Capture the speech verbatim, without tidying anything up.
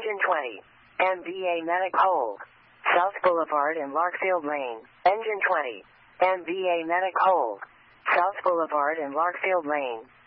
Engine twenty. M B A Medic hold. South Boulevard and Larkfield Lane. Engine twenty. M B A Medic hold. South Boulevard and Larkfield Lane.